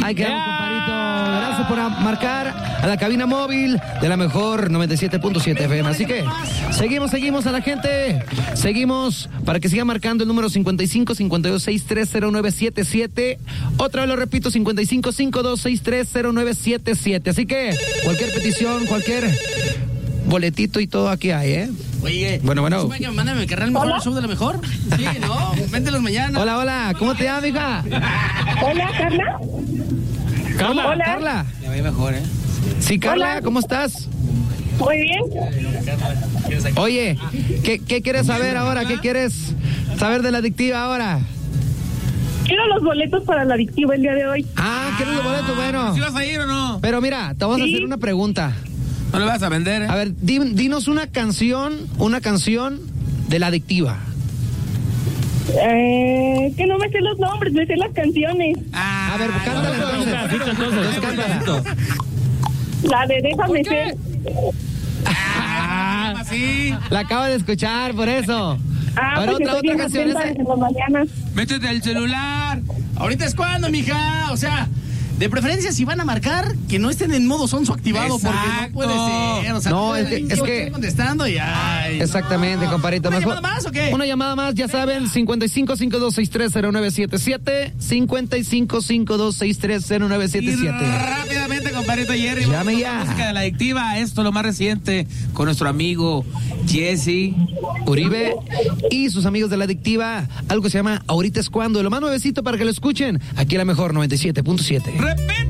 Ahí quedamos, compadrito. Gracias por marcar a la cabina móvil de la mejor 97.7 FM. Así que seguimos a la gente. Seguimos para que siga marcando el número 55-52-630977. Otra vez lo repito, 55-52-630977. Así que cualquier petición, cualquier boletito y todo aquí hay, ¿eh? Oye, bueno. Mándame el carnal mejor, el show de la mejor. Sí, no, véntelos mañana. Hola, ¿cómo te llamas, hija? Hola, Carla. Hola, Carla. Ya ve mejor, ¿eh? Sí, Carla, Hola. ¿cómo estás? Muy bien. Oye, ¿qué quieres saber ahora? ¿Qué quieres saber de la adictiva ahora? Quiero los boletos para la adictiva el día de hoy. ¿Quieres los boletos? Bueno. ¿Sí vas a ir o no? Pero mira, te vamos a hacer una pregunta. No le vas a vender, ¿eh? A ver, dinos una canción de la adictiva. Que no me sé los nombres, me sé las canciones. A ver, cántala entonces. Cántala. La de Déjame Ser. Así. La acabo de escuchar, por eso. A ver, porque otra estoy bien canción. atenta desde las mañanas. Métete el celular. Ahorita es cuando, mija. O sea, de preferencia, si van a marcar, que no estén en modo sonso activado. Exacto. Porque no puede ser. O sea, No, es que- estoy contestando y ay. Exactamente, no. compadrito. ¿Una Mejor- llamada más o qué? Una llamada más, ya saben, 55-52-630977, 55-52-630977. Y rápidamente, compadrito Jerry. Llame vamos ya. con música de la adictiva. Esto lo más reciente con nuestro amigo Jesse Uribe y sus amigos de la adictiva, algo que se llama Ahorita es cuando, lo más nuevecito para que lo escuchen, aquí a la mejor 97.7. Repite.